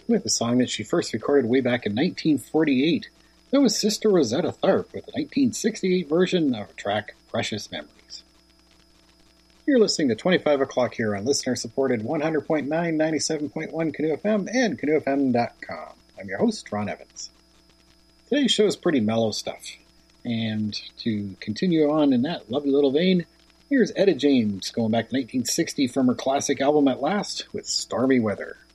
with a song that she first recorded way back in 1948. That was Sister Rosetta Tharpe with the 1968 version of her track Precious Memories. You're listening to 25 o'clock here on listener-supported 100.9, 97.1 Canoe FM and canoefm.com. I'm your host, Ron Evans. Today's show is pretty mellow stuff. And to continue on in that lovely little vein, here's Etta James going back to 1960 from her classic album At Last with Stormy Weather.